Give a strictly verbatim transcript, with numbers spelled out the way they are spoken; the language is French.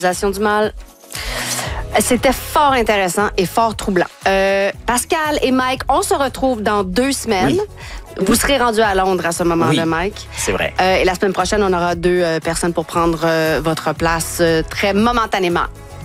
Du mal. C'était fort intéressant et fort troublant. Euh, Pascal et Mike, on se retrouve dans deux semaines. Oui. Vous serez rendus à Londres à ce moment-là, oui, Mike. C'est vrai. Euh, et la semaine prochaine, on aura deux euh, personnes pour prendre euh, votre place euh, très momentanément.